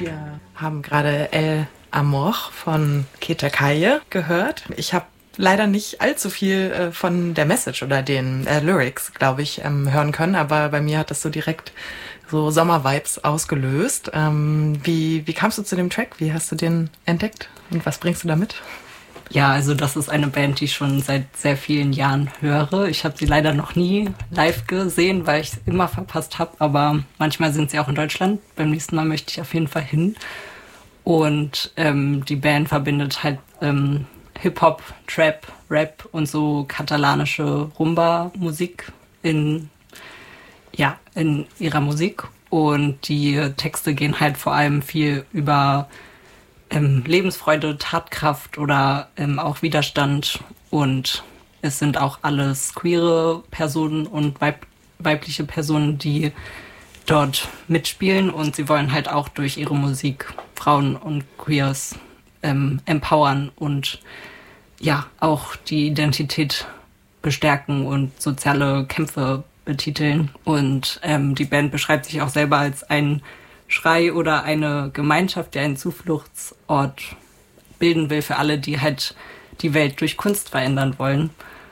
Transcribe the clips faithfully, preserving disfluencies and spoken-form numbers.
Wir haben gerade El Amor von Keta Kaye gehört. Ich habe leider nicht allzu viel äh, von der Message oder den äh, Lyrics, glaube ich, ähm, hören können, aber bei mir hat das so direkt so Sommer-Vibes ausgelöst. Ähm, wie, wie kamst du zu dem Track? Wie hast du den entdeckt und was bringst du damit? Ja, also das ist eine Band, die ich schon seit sehr vielen Jahren höre. Ich habe sie leider noch nie live gesehen, weil ich es immer verpasst habe, aber manchmal sind sie auch in Deutschland. Beim nächsten Mal möchte ich auf jeden Fall hin. Und ähm, die Band verbindet halt ähm, Hip-Hop, Trap, Rap und so katalanische Rumba-Musik in, ja, in ihrer Musik. Und die Texte gehen halt vor allem viel über ähm, Lebensfreude, Tatkraft oder ähm, auch Widerstand. Und es sind auch alles queere Personen und weib- weibliche Personen, die dort mitspielen. Und sie wollen halt auch durch ihre Musik Frauen und Queers ähm, empowern und ja, auch die Identität bestärken und soziale Kämpfe betiteln. Und ähm, die Band beschreibt sich auch selber als ein Schrei oder eine Gemeinschaft, die einen Zufluchtsort bilden will für alle, die halt die Welt durch Kunst verändern wollen.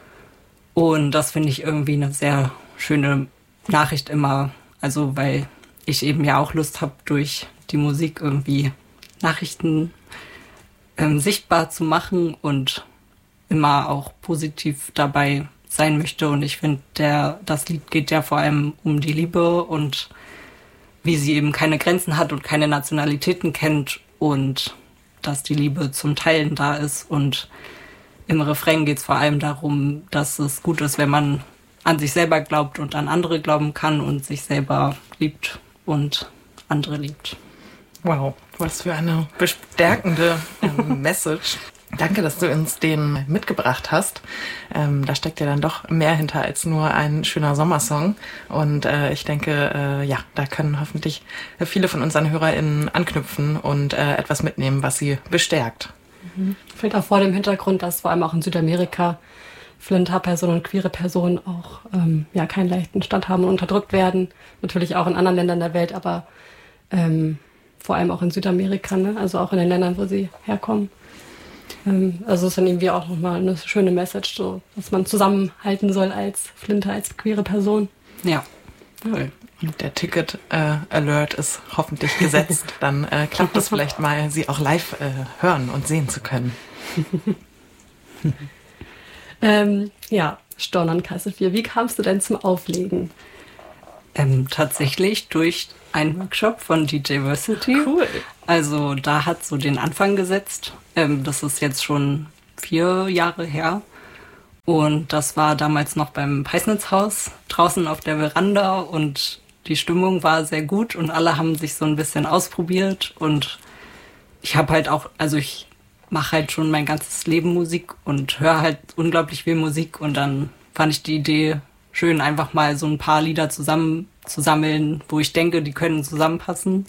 Und das finde ich irgendwie eine sehr schöne Nachricht immer. Also weil ich eben ja auch Lust habe, durch die Musik irgendwie Nachrichten ähm, sichtbar zu machen und immer auch positiv dabei sein möchte. Und ich finde, der das Lied geht ja vor allem um die Liebe und wie sie eben keine Grenzen hat und keine Nationalitäten kennt und dass die Liebe zum Teilen da ist. Und im Refrain geht es vor allem darum, dass es gut ist, wenn man an sich selber glaubt und an andere glauben kann und sich selber liebt und andere liebt. Wow, was für eine bestärkende ähm, Message. Danke, dass du uns den mitgebracht hast. Ähm, da steckt ja dann doch mehr hinter als nur ein schöner Sommersong. Und äh, ich denke, äh, ja, da können hoffentlich viele von unseren HörerInnen anknüpfen und äh, etwas mitnehmen, was sie bestärkt. Mhm. Vielleicht auch vor dem Hintergrund, dass vor allem auch in Südamerika Flinter-Personen und queere Personen auch ähm, ja keinen leichten Stand haben und unterdrückt werden. Natürlich auch in anderen Ländern der Welt, aber ähm, vor allem auch in Südamerika, ne? Also auch in den Ländern, wo sie herkommen. Also es ist dann irgendwie auch nochmal eine schöne Message, so, dass man zusammenhalten soll als Flinter, als queere Person. Ja, cool. Und der Ticket-Alert äh, ist hoffentlich gesetzt. Dann äh, klappt es vielleicht mal, sie auch live äh, hören und sehen zu können. ähm, ja, Storn an Kasse vier. Wie kamst du denn zum Auflegen? Ähm, tatsächlich durch einen Workshop von D J Versity. Cool. Also da hat so den Anfang gesetzt. Ähm, das ist jetzt schon vier Jahre her. Und das war damals noch beim Peisnitzhaus draußen auf der Veranda. Und die Stimmung war sehr gut und alle haben sich so ein bisschen ausprobiert. Und ich habe halt auch, also ich mache halt schon mein ganzes Leben Musik und höre halt unglaublich viel Musik. Und dann fand ich die Idee schön, einfach mal so ein paar Lieder zusammen zu sammeln, wo ich denke, die können zusammenpassen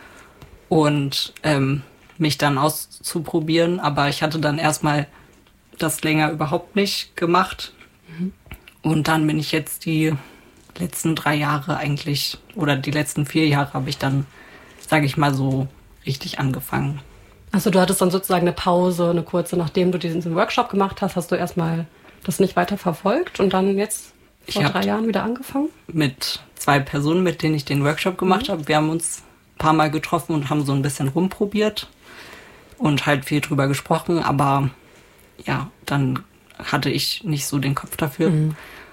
und ähm, mich dann auszuprobieren. Aber ich hatte dann erstmal das länger überhaupt nicht gemacht. Mhm. Und dann bin ich jetzt die letzten drei Jahre eigentlich, oder die letzten vier Jahre habe ich dann, sage ich mal so, richtig angefangen. Also du hattest dann sozusagen eine Pause, eine kurze, nachdem du diesen Workshop gemacht hast, hast du erstmal das nicht weiter verfolgt und dann jetzt vor ich drei Jahren wieder angefangen? Mit zwei Personen, mit denen ich den Workshop gemacht mhm. habe. Wir haben uns ein paar Mal getroffen und haben so ein bisschen rumprobiert und halt viel drüber gesprochen. Aber ja, dann hatte ich nicht so den Kopf dafür. Mhm.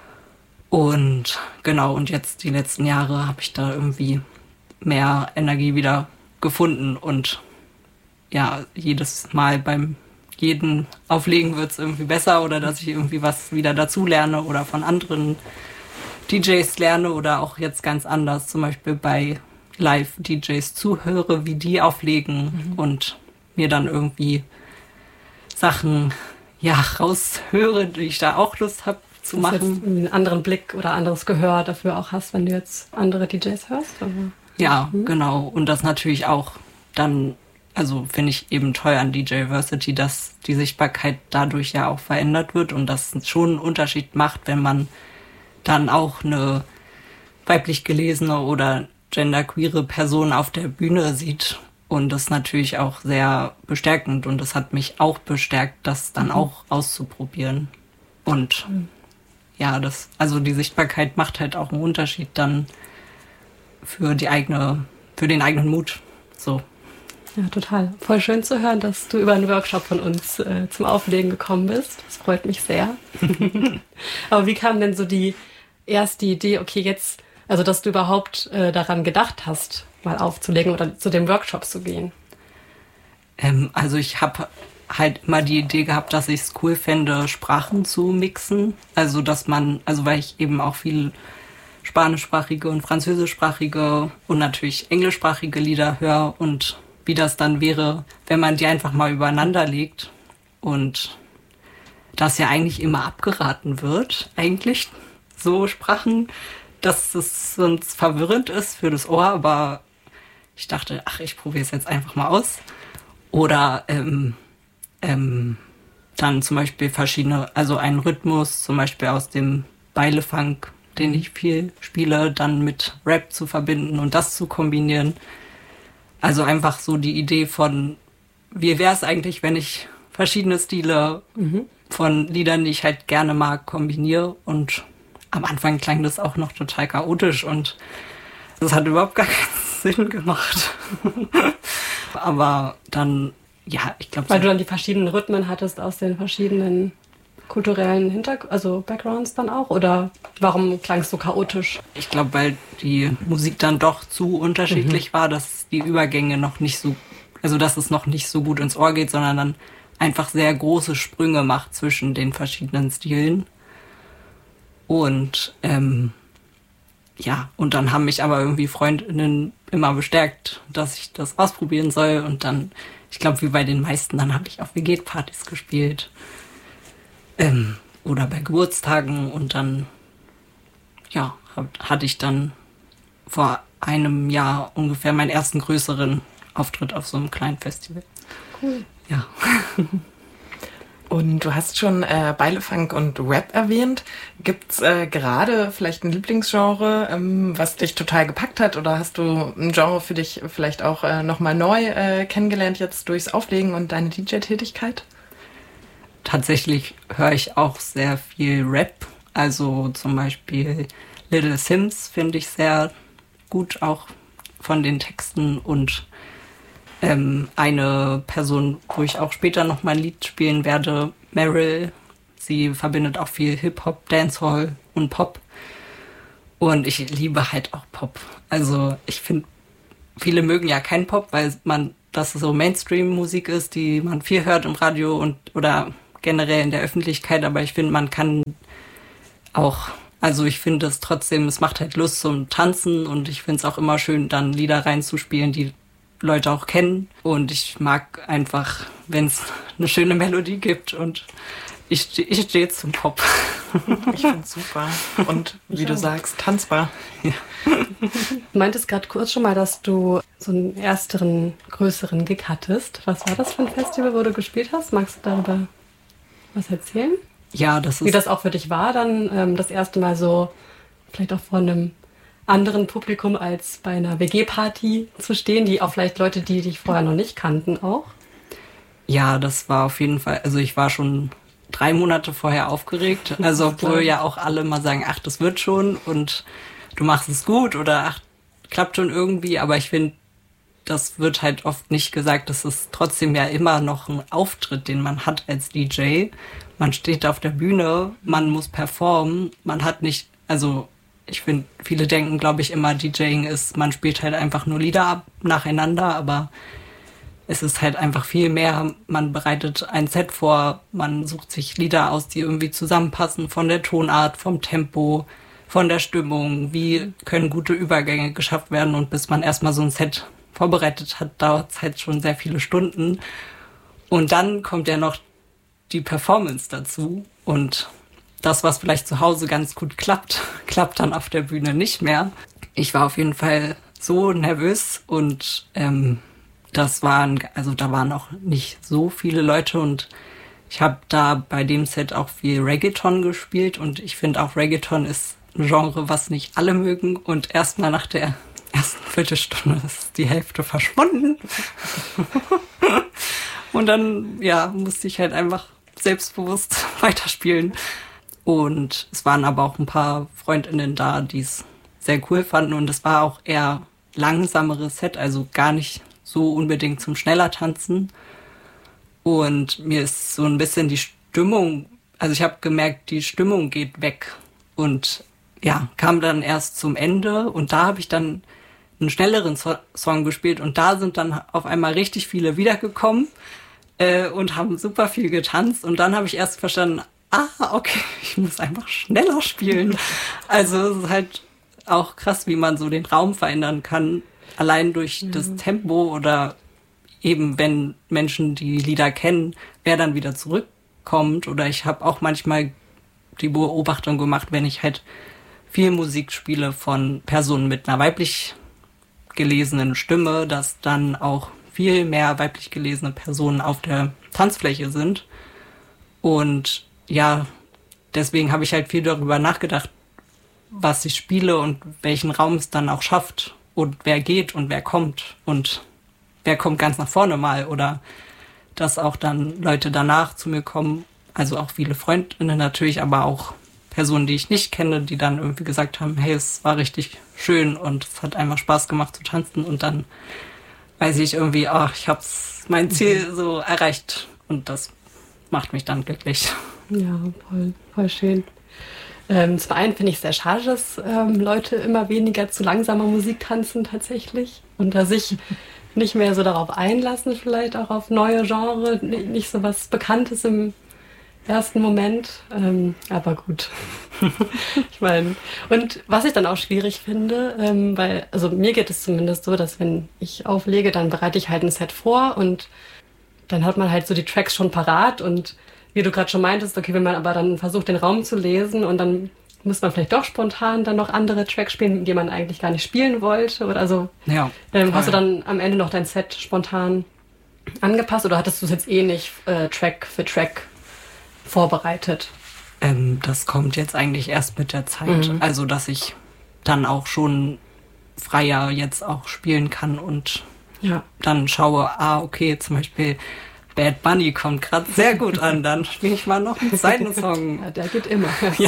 Und genau, und jetzt die letzten Jahre habe ich da irgendwie mehr Energie wieder gefunden. Und ja, jedes Mal beim jeden Auflegen wird es irgendwie besser oder dass ich irgendwie was wieder dazu lerne oder von anderen D Js lerne oder auch jetzt ganz anders, zum Beispiel bei Live-D Js zuhöre, wie die auflegen mhm. und mir dann irgendwie Sachen ja raushöre, die ich da auch Lust habe zu dass machen. Du jetzt einen anderen Blick oder anderes Gehör dafür auch hast, wenn du jetzt andere D Js hörst? Oder? Ja, mhm. genau. Und das natürlich auch dann, also finde ich eben toll an D J Versity, dass die Sichtbarkeit dadurch ja auch verändert wird und das schon einen Unterschied macht, wenn man dann auch eine weiblich gelesene oder genderqueere Person auf der Bühne sieht Und das ist natürlich auch sehr bestärkend und das hat mich auch bestärkt, das dann mhm. auch auszuprobieren. Und mhm. ja, das, also die Sichtbarkeit macht halt auch einen Unterschied dann für die eigene, für den eigenen Mut. So. Ja, total. Voll schön zu hören, dass du über einen Workshop von uns äh, zum Auflegen gekommen bist. Das freut mich sehr. Aber wie kam denn so die erste Idee, okay, jetzt, also dass du überhaupt äh, daran gedacht hast, mal aufzulegen oder zu dem Workshop zu gehen? Ähm, also ich habe halt immer die Idee gehabt, dass ich es cool fände, Sprachen zu mixen. Also dass man, also weil ich eben auch viel spanischsprachige und französischsprachige und natürlich englischsprachige Lieder höre und wie das dann wäre, wenn man die einfach mal übereinander legt. Und das ja eigentlich immer abgeraten wird, eigentlich so Sprachen, dass es sonst verwirrend ist für das Ohr, aber ich dachte, ach, ich probiere es jetzt einfach mal aus. Oder ähm, ähm, dann zum Beispiel verschiedene, also einen Rhythmus, zum Beispiel aus dem Beilefunk, den ich viel spiele, dann mit Rap zu verbinden und das zu kombinieren. Also einfach so die Idee von, wie wäre es eigentlich, wenn ich verschiedene Stile mhm. von Liedern, die ich halt gerne mag, kombiniere. Und am Anfang klang das auch noch total chaotisch und das hat überhaupt gar keinen Sinn gemacht. Aber dann, ja, ich glaube... Weil du dann die verschiedenen Rhythmen hattest aus den verschiedenen kulturellen Hintergrund, also Backgrounds dann auch? Oder warum klang es so chaotisch? Ich glaube, weil die Musik dann doch zu unterschiedlich mhm. war, dass die Übergänge noch nicht so, also dass es noch nicht so gut ins Ohr geht, sondern dann einfach sehr große Sprünge macht zwischen den verschiedenen Stilen. Und ähm, ja, und dann haben mich aber irgendwie Freundinnen immer bestärkt, dass ich das ausprobieren soll. Und dann, ich glaube, wie bei den meisten, dann habe ich auf W G-Partys gespielt. Ähm, oder bei Geburtstagen. Und dann, ja, hab, hatte ich dann vor einem Jahr ungefähr meinen ersten größeren Auftritt auf so einem kleinen Festival. Cool. Ja. Und du hast schon äh, Beilefunk und Rap erwähnt. Gibt's äh, gerade vielleicht ein Lieblingsgenre, ähm, was dich total gepackt hat? Oder hast du ein Genre für dich vielleicht auch äh, nochmal neu äh, kennengelernt jetzt durchs Auflegen und deine D J-Tätigkeit? Tatsächlich höre ich auch sehr viel Rap. Also zum Beispiel Little Sims finde ich sehr gut, auch von den Texten. Und ähm, eine Person, wo ich auch später noch mal ein Lied spielen werde, Meryl. Sie verbindet auch viel Hip-Hop, Dancehall und Pop. Und ich liebe halt auch Pop. Also ich finde, viele mögen ja keinen Pop, weil man das so Mainstream-Musik ist, die man viel hört im Radio und oder generell in der Öffentlichkeit. Aber ich finde, man kann auch, also ich finde es trotzdem, es macht halt Lust zum Tanzen und ich finde es auch immer schön, dann Lieder reinzuspielen, die Leute auch kennen. Und ich mag einfach, wenn es eine schöne Melodie gibt und ich, ich stehe zum Pop. Ich finde es super. Und wie ja. du sagst, tanzbar. Ja. Du meintest gerade kurz schon mal, dass du so einen ersteren, größeren Gig hattest. Was war das für ein Festival, wo du gespielt hast? Magst du darüber was erzählen? Ja, das ist... Wie das auch für dich war, dann ähm, das erste Mal so vielleicht auch vor einem anderen Publikum als bei einer W G-Party zu stehen, die auch vielleicht Leute, die dich vorher noch nicht kannten, auch? Ja, das war auf jeden Fall, also ich war schon drei Monate vorher aufgeregt, also obwohl ja auch alle mal sagen, ach, das wird schon und du machst es gut oder ach, klappt schon irgendwie, aber ich finde, das wird halt oft nicht gesagt, das ist trotzdem ja immer noch ein Auftritt, den man hat als D J. Man steht auf der Bühne, man muss performen, man hat nicht, also ich finde, viele denken, glaube ich, immer, DJing ist, man spielt halt einfach nur Lieder ab, nacheinander, aber es ist halt einfach viel mehr. Man bereitet ein Set vor, man sucht sich Lieder aus, die irgendwie zusammenpassen, von der Tonart, vom Tempo, von der Stimmung, wie können gute Übergänge geschafft werden und bis man erstmal so ein Set vorbereitet hat, dauert es halt schon sehr viele Stunden. Und dann kommt ja noch die Performance dazu und das, was vielleicht zu Hause ganz gut klappt, klappt dann auf der Bühne nicht mehr. Ich war auf jeden Fall so nervös und ähm, das waren, also da waren auch nicht so viele Leute und ich habe da bei dem Set auch viel Reggaeton gespielt und ich finde auch Reggaeton ist ein Genre, was nicht alle mögen und erstmal nach der ersten Viertelstunde ist die Hälfte verschwunden. Und dann, ja, musste ich halt einfach selbstbewusst weiterspielen. Und es waren aber auch ein paar FreundInnen da, die es sehr cool fanden. Und es war auch eher langsameres Set, also gar nicht so unbedingt zum schneller Tanzen. Und mir ist so ein bisschen die Stimmung, also ich habe gemerkt, die Stimmung geht weg. Und ja, kam dann erst zum Ende und da habe ich dann einen schnelleren so- Song gespielt und da sind dann auf einmal richtig viele wiedergekommen äh, und haben super viel getanzt und dann habe ich erst verstanden, ah, okay, ich muss einfach schneller spielen. Also es ist halt auch krass, wie man so den Raum verändern kann, allein durch mhm. das Tempo oder eben wenn Menschen die Lieder kennen, wer dann wieder zurückkommt. Oder ich habe auch manchmal die Beobachtung gemacht, wenn ich halt viel Musik spiele von Personen mit einer weiblich gelesenen Stimme, dass dann auch viel mehr weiblich gelesene Personen auf der Tanzfläche sind. Und ja, deswegen habe ich halt viel darüber nachgedacht, was ich spiele und welchen Raum es dann auch schafft und wer geht und wer kommt und wer kommt ganz nach vorne mal oder dass auch dann Leute danach zu mir kommen, also auch viele Freundinnen natürlich, aber auch Personen, die ich nicht kenne, die dann irgendwie gesagt haben, hey, es war richtig schön und es hat einfach Spaß gemacht zu tanzen und dann weiß ich irgendwie, ach, ich hab's mein Ziel mhm. so erreicht und das macht mich dann glücklich. Ja, voll, voll schön. Ähm, zum einen finde ich es sehr schade, dass ähm, Leute immer weniger zu langsamer Musik tanzen tatsächlich und da sich nicht mehr so darauf einlassen, vielleicht auch auf neue Genre, nicht so was Bekanntes im ersten Moment, ähm, aber gut. Ich meine, und was ich dann auch schwierig finde, ähm, weil, also mir geht es zumindest so, dass wenn ich auflege, dann bereite ich halt ein Set vor und dann hat man halt so die Tracks schon parat und wie du gerade schon meintest, okay, wenn man aber dann versucht, den Raum zu lesen und dann muss man vielleicht doch spontan dann noch andere Tracks spielen, die man eigentlich gar nicht spielen wollte oder also ja, ähm, hast du dann am Ende noch dein Set spontan angepasst oder hattest du es jetzt eh nicht äh, Track für Track vorbereitet? Ähm, das kommt jetzt eigentlich erst mit der Zeit. Mhm. Also, dass ich dann auch schon freier jetzt auch spielen kann und ja. dann schaue, ah, okay, zum Beispiel Bad Bunny kommt gerade sehr gut an, dann spiele ich mal noch einen zweiten Song. Ja, der geht immer. Ja.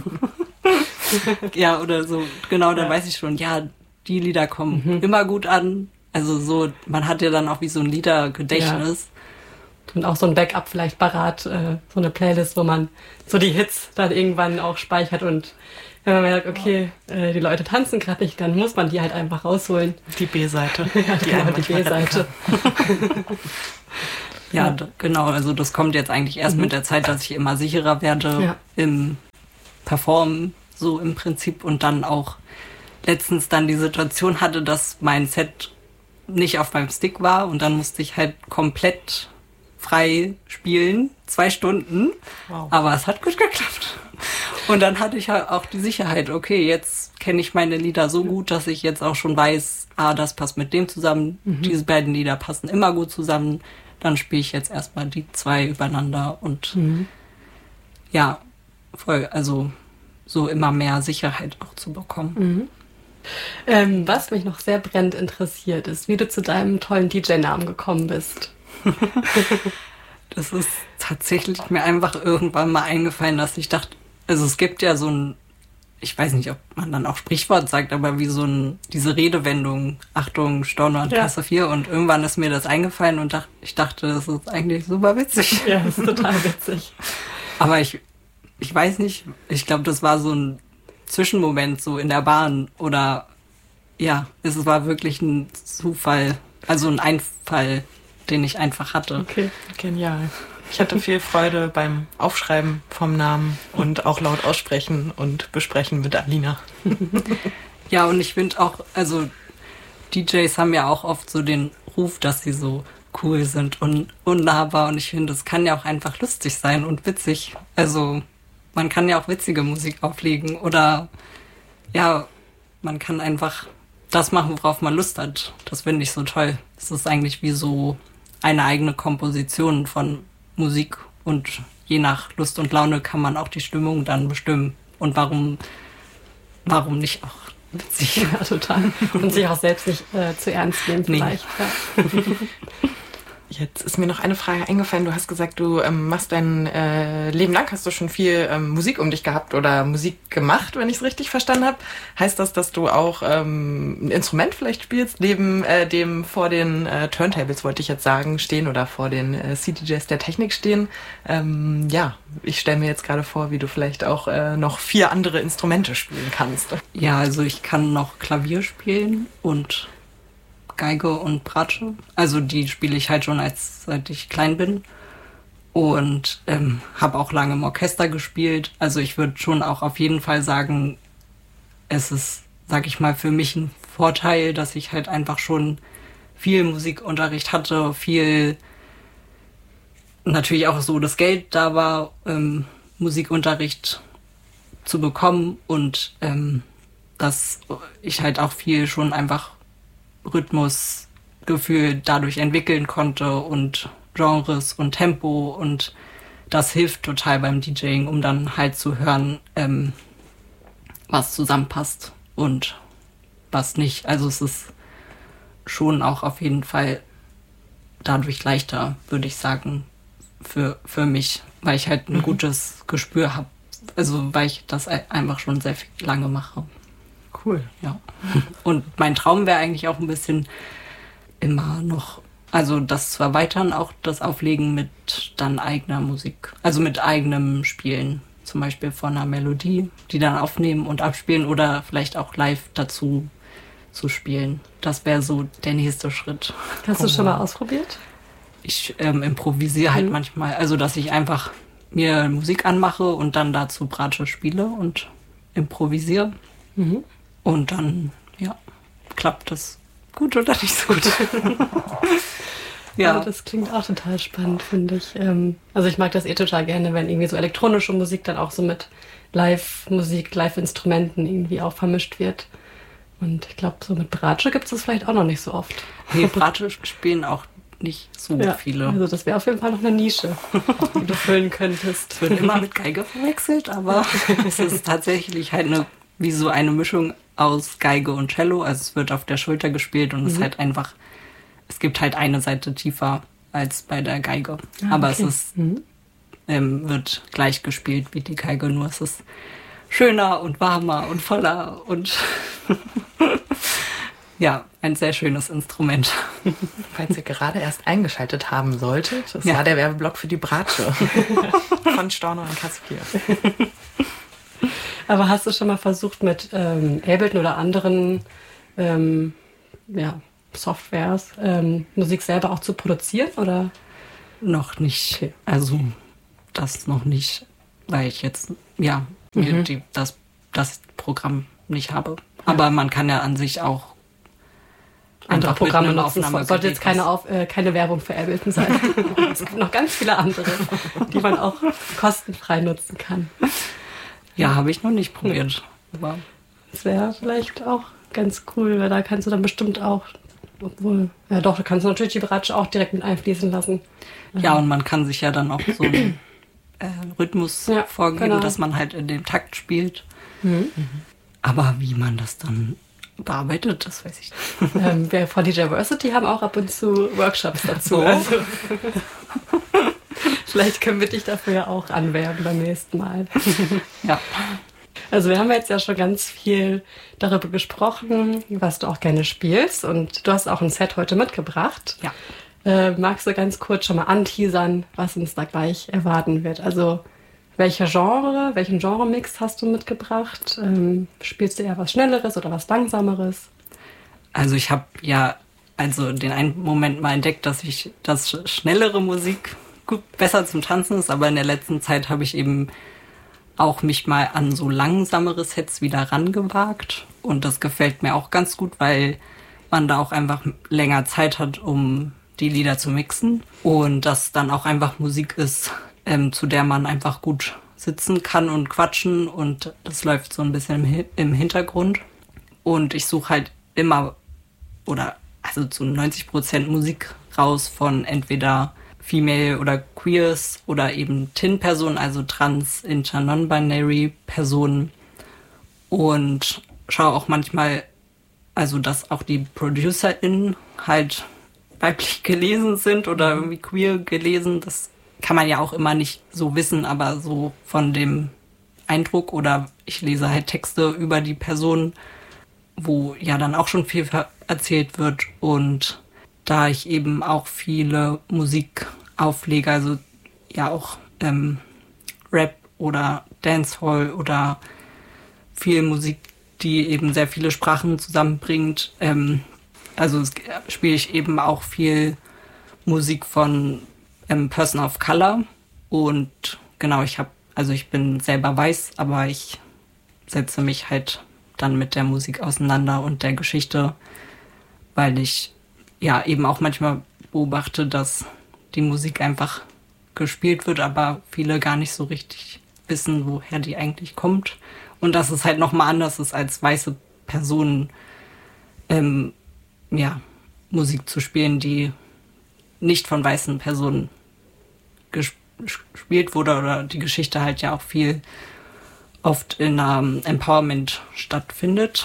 Ja, oder so, genau, dann ja. weiß ich schon, ja, die Lieder kommen mhm. immer gut an. Also so, man hat ja dann auch wie so ein Liedergedächtnis. Ja. Und auch so ein Backup vielleicht parat, äh, so eine Playlist, wo man so die Hits dann irgendwann auch speichert und wenn man merkt, okay, äh, die Leute tanzen gerade nicht, dann muss man die halt einfach rausholen. Die B-Seite. Ja, die, genau, die B-Seite. Ja, d- genau, also das kommt jetzt eigentlich erst mhm. mit der Zeit, dass ich immer sicherer werde ja. im Performen, so im Prinzip und dann auch letztens dann die Situation hatte, dass mein Set nicht auf meinem Stick war und dann musste ich halt komplett frei spielen, zwei Stunden, wow. aber es hat gut geklappt. Und dann hatte ich halt auch die Sicherheit, okay, jetzt kenne ich meine Lieder so gut, dass ich jetzt auch schon weiß, ah, das passt mit dem zusammen, mhm. diese beiden Lieder passen immer gut zusammen, dann spiele ich jetzt erstmal die zwei übereinander und mhm. ja, voll, also so immer mehr Sicherheit auch zu bekommen. Mhm. Ähm, was mich noch sehr brennend interessiert, ist, wie du zu deinem tollen D J-Namen gekommen bist. Das ist tatsächlich mir einfach irgendwann mal eingefallen, dass ich dachte, also es gibt ja so ein, ich weiß nicht, ob man dann auch Sprichwort sagt, aber wie so ein, diese Redewendung, Achtung, Storno an Kasse vier und irgendwann ist mir das eingefallen und dacht, ich dachte, das ist eigentlich super witzig. Ja, das ist total witzig. Aber ich, ich weiß nicht, ich glaube, das war so ein Zwischenmoment so in der Bahn oder ja, es war wirklich ein Zufall, also ein Einfall, den ich einfach hatte. Okay, genial. Ich hatte viel Freude beim Aufschreiben vom Namen und auch laut aussprechen und besprechen mit Alina. Ja, und ich finde auch, also D Js haben ja auch oft so den Ruf, dass sie so cool sind und unnahbar und ich finde, es kann ja auch einfach lustig sein und witzig. Also man kann ja auch witzige Musik auflegen oder ja, man kann einfach das machen, worauf man Lust hat. Das finde ich so toll. Es ist eigentlich wie so eine eigene Komposition von Musik und je nach Lust und Laune kann man auch die Stimmung dann bestimmen. Und warum, warum nicht auch witzig. Ja, total. Und sich auch selbst nicht äh, zu ernst nehmen vielleicht. Nee. Ja. Jetzt ist mir noch eine Frage eingefallen. Du hast gesagt, du ähm, machst dein äh, Leben lang, hast du schon viel ähm, Musik um dich gehabt oder Musik gemacht, wenn ich es richtig verstanden habe. Heißt das, dass du auch ähm, ein Instrument vielleicht spielst, neben äh, dem vor den äh, Turntables, wollte ich jetzt sagen, stehen oder vor den äh, C D Js der Technik stehen? Ähm, ja, ich stelle mir jetzt gerade vor, wie du vielleicht auch äh, noch vier andere Instrumente spielen kannst. Ja, also ich kann noch Klavier spielen und Geige und Bratsche. Also die spiele ich halt schon, als seit ich klein bin. Und ähm, habe auch lange im Orchester gespielt. Also ich würde schon auch auf jeden Fall sagen, es ist, sag ich mal, für mich ein Vorteil, dass ich halt einfach schon viel Musikunterricht hatte, viel natürlich auch so das Geld da war, ähm, Musikunterricht zu bekommen und ähm, dass ich halt auch viel schon einfach Rhythmusgefühl dadurch entwickeln konnte und Genres und Tempo und das hilft total beim DJing, um dann halt zu hören, ähm, was zusammenpasst und was nicht. Also es ist schon auch auf jeden Fall dadurch leichter, würde ich sagen, für, für mich, weil ich halt ein mhm. gutes Gespür habe. Also weil ich das einfach schon sehr viel lange mache. Cool. Ja. Und mein Traum wäre eigentlich auch ein bisschen immer noch, also das zu erweitern, auch das Auflegen mit dann eigener Musik. Also mit eigenem Spielen. Zum Beispiel von einer Melodie, die dann aufnehmen und abspielen oder vielleicht auch live dazu zu spielen. Das wäre so der nächste Schritt. Hast du schon mal ausprobiert? Ich ähm, improvisiere halt mhm. manchmal. Also dass ich einfach mir Musik anmache und dann dazu Bratsche spiele und improvisiere. Mhm. Und dann, ja, klappt das gut oder nicht so gut. Ja, also das klingt auch total spannend, finde ich. Also ich mag das eh total gerne, wenn irgendwie so elektronische Musik dann auch so mit Live-Musik, Live-Instrumenten irgendwie auch vermischt wird. Und ich glaube, so mit Bratsche gibt es das vielleicht auch noch nicht so oft. Nee, Bratsche spielen auch nicht so ja, viele. Also das wäre auf jeden Fall noch eine Nische, die du füllen könntest. Es wird immer mit Geige verwechselt, aber es ist tatsächlich halt eine, wie so eine Mischung aus Geige und Cello. Also es wird auf der Schulter gespielt und mhm. es ist halt einfach, es gibt halt eine Seite tiefer als bei der Geige. Ah, aber okay. es ist, mhm. ähm, wird gleich gespielt wie die Geige, nur es ist schöner und warmer und voller und ja, ein sehr schönes Instrument. Falls ihr gerade erst eingeschaltet haben solltet, das ja. war der Werbeblock für die Bratsche von Storno und Caspier. Aber hast du schon mal versucht, mit ähm, Ableton oder anderen ähm, ja, Softwares ähm, Musik selber auch zu produzieren? Oder? Noch nicht. Also das noch nicht, weil ich jetzt ja mhm. die, das, das Programm nicht habe. Aber ja. man kann ja an sich auch andere Programme nutzen. Sollte jetzt keine, Auf, äh, keine Werbung für Ableton sein. Es gibt noch ganz viele andere, die man auch kostenfrei nutzen kann. Ja, habe ich noch nicht probiert. Aber das wäre vielleicht auch ganz cool, weil da kannst du dann bestimmt auch, obwohl, ja doch, da kannst du natürlich die Bratsche auch direkt mit einfließen lassen. Ja, und man kann sich ja dann auch so einen äh, Rhythmus ja, vorgeben, genau. dass man halt in dem Takt spielt. Mhm. Aber wie man das dann bearbeitet, das weiß ich nicht. Ähm, wir von D J Versity haben auch ab und zu Workshops dazu. Also. Vielleicht können wir dich dafür ja auch anwerben beim nächsten Mal. Ja. Also wir haben jetzt ja schon ganz viel darüber gesprochen, was du auch gerne spielst. Und du hast auch ein Set heute mitgebracht. Ja. Äh, magst du ganz kurz schon mal anteasern, was uns da gleich erwarten wird? Also welcher Genre, welchen Genre-Mix hast du mitgebracht? Ähm, spielst du eher was Schnelleres oder was Langsameres? Also ich habe ja also den einen Moment mal entdeckt, dass ich das schnellere Musik gut besser zum Tanzen ist, aber in der letzten Zeit habe ich eben auch mich mal an so langsamere Sets wieder rangewagt und das gefällt mir auch ganz gut, weil man da auch einfach länger Zeit hat, um die Lieder zu mixen und das dann auch einfach Musik ist, ähm, zu der man einfach gut sitzen kann und quatschen und das läuft so ein bisschen im, im Hintergrund und ich suche halt immer oder also zu neunzig Prozent Musik raus von entweder Female oder Queers oder eben T I N-Personen, also Trans, Inter, Non-Binary Personen und schaue auch manchmal, also dass auch die ProducerInnen halt weiblich gelesen sind oder irgendwie queer gelesen. Das kann man ja auch immer nicht so wissen, aber so von dem Eindruck, oder ich lese halt Texte über die Person, wo ja dann auch schon viel erzählt wird. Und da ich eben auch viele Musik auflege, also ja auch ähm, Rap oder Dancehall oder viel Musik, die eben sehr viele Sprachen zusammenbringt. Ähm, also spiele ich eben auch viel Musik von ähm, Person of Color. Und genau, ich habe, also ich bin selber weiß, aber ich setze mich halt dann mit der Musik auseinander und der Geschichte, weil ich ja eben auch manchmal beobachte, dass die Musik einfach gespielt wird, aber viele gar nicht so richtig wissen, woher die eigentlich kommt. Und dass es halt nochmal anders ist, als weiße Personen ähm, ja, Musik zu spielen, die nicht von weißen Personen ges- gespielt wurde, oder die Geschichte halt ja auch viel oft in um, Empowerment stattfindet.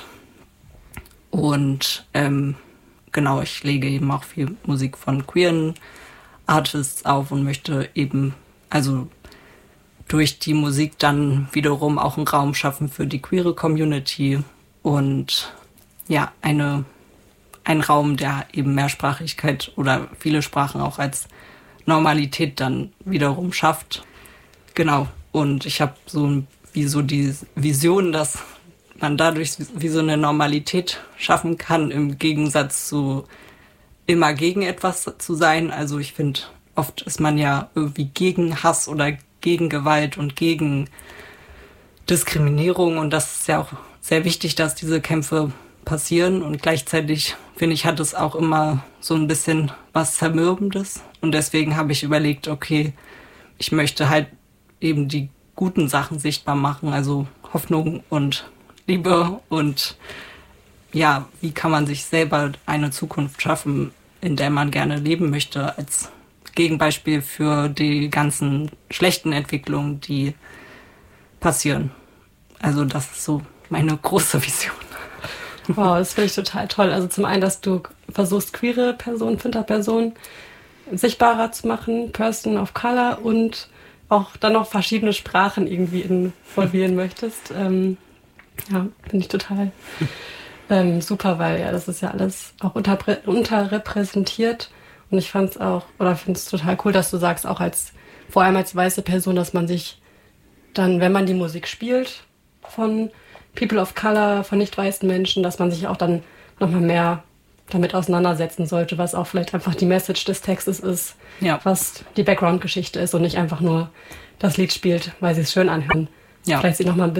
Und ähm, genau, ich lege eben auch viel Musik von queeren Artists auf und möchte eben, also durch die Musik dann wiederum auch einen Raum schaffen für die queere Community und ja, eine, ein Raum, der eben Mehrsprachigkeit oder viele Sprachen auch als Normalität dann wiederum schafft. Genau, und ich habe so wie so die Vision, dass man dadurch wie so eine Normalität schaffen kann, im Gegensatz zu immer gegen etwas zu sein. Also ich finde, oft ist man ja irgendwie gegen Hass oder gegen Gewalt und gegen Diskriminierung, und das ist ja auch sehr wichtig, dass diese Kämpfe passieren, und gleichzeitig finde ich, hat es auch immer so ein bisschen was Zermürbendes, und deswegen habe ich überlegt, okay, ich möchte halt eben die guten Sachen sichtbar machen, also Hoffnung und Liebe und ja, wie kann man sich selber eine Zukunft schaffen, in der man gerne leben möchte, als Gegenbeispiel für die ganzen schlechten Entwicklungen, die passieren. Also das ist so meine große Vision. Wow, das finde ich total toll. Also zum einen, dass du versuchst, queere Personen, Finterpersonen sichtbarer zu machen, Person of Color, und auch dann noch verschiedene Sprachen irgendwie involvieren möchtest. Ähm, ja, finde ich total ähm, super, weil ja, das ist ja alles auch unterprä- unterrepräsentiert. Und ich fand es auch, oder finde es total cool, dass du sagst, auch als, vor allem als weiße Person, dass man sich dann, wenn man die Musik spielt von People of Color, von nicht weißen Menschen, dass man sich auch dann nochmal mehr damit auseinandersetzen sollte, was auch vielleicht einfach die Message des Textes ist, ja, was die Background-Geschichte ist und nicht einfach nur das Lied spielt, weil sie es schön anhören. Ja. Vielleicht sich nochmal ein